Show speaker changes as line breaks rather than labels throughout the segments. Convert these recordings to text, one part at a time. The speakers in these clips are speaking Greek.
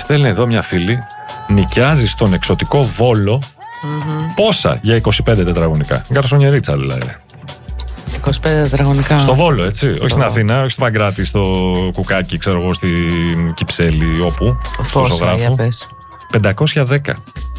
Στέλνει εδώ μια φίλη, νοικιάζει στον εξωτικό Βόλο. Πόσα για 25 τετραγωνικά? Γκαρσονιερίτσα δηλαδή.
25 τετραγωνικά.
Στο Βόλο, έτσι. Όχι στην Αθήνα, όχι στο Παγκράτη, στο Κουκάκι, ξέρω εγώ, στην Κυψέλη, όπου.
Πόσα, για πες.
510.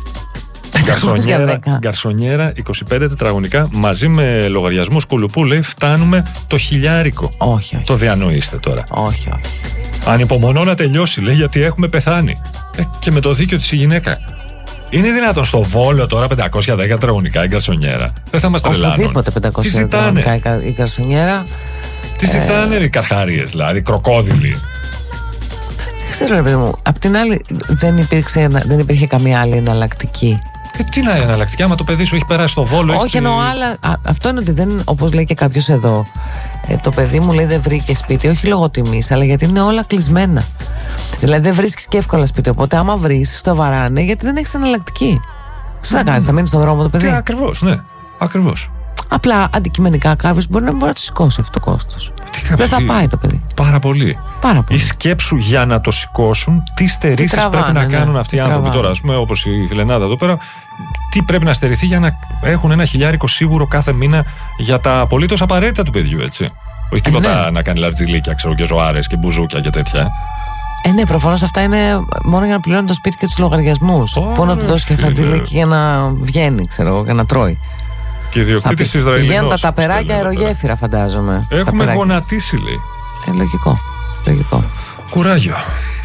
Γκαρσονιέρα 25 τετραγωνικά, μαζί με λογαριασμούς κουλουπού, λέει, φτάνουμε το 1000.
Όχι.
Το διανοείστε τώρα.
Όχι.
Ανυπομονώ να τελειώσει, λέει, γιατί έχουμε πεθάνει. Και με το δίκιο της η γυναίκα. Είναι δυνατόν στο Βόλο τώρα 510 τετραγωνικά η γκαρσονιέρα? Δεν θα μας τρελάνουν.
Οπωσδήποτε 500 τετραγωνικά η γκαρσονιέρα.
Τι ζητάνε οι καρχαρίες, δηλαδή, κροκόδιλοι?
Δεν ξέρω, ρε παιδί μου. Απ' την άλλη, δεν υπήρχε καμία άλλη εναλλακτική.
Τι να είναι εναλλακτική, άμα το παιδί σου έχει περάσει στο Βόλο?
Όχι, εννοώ άλλα. Αυτό είναι ότι δεν, όπως λέει και κάποιος εδώ, το παιδί μου, λέει, δεν βρήκε σπίτι, όχι λόγω τιμής, αλλά γιατί είναι όλα κλεισμένα. Δηλαδή δεν βρίσκεις και εύκολα σπίτι. Οπότε, άμα βρεις, στο βαράνε, γιατί δεν έχεις εναλλακτική. Τι θα κάνεις, θα μείνεις στον δρόμο το παιδί?
Ακριβώς, ναι. Ακριβώς.
Απλά αντικειμενικά κάποιος μπορεί να το σηκώσει αυτό το κόστος. Δεν θα πάει το παιδί.
Πάρα πολύ.
Ή
σκέψου για να το σηκώσουν, τι στερήσεις πρέπει να κάνουν αυτοί οι άνθρωποι τώρα. Ας πούμε, όπως η Φιλενάδα εδώ πέρα, τι πρέπει να στερηθεί για να έχουν ένα 1000 σίγουρο κάθε μήνα για τα απολύτως απαραίτητα του παιδιού, έτσι. Όχι τίποτα να κάνει λαρτζιλίκια, ξέρω, και ζωάρες και μπουζούκια και τέτοια.
Ναι, προφανώς αυτά είναι μόνο για να πληρώνει το σπίτι και τους λογαριασμούς. Πού να του δώσει και χαρτζιλίκι για να βγαίνει, ξέρω εγώ, για να τρώει.
Και ιδιοκτήτης Ισραηλινός.
Πηγαίνουν τα ταπεράκια αερογέφυρα, φαντάζομαι.
Έχουμε γονατίσει, λέει.
Λογικό.
Κουράγιο.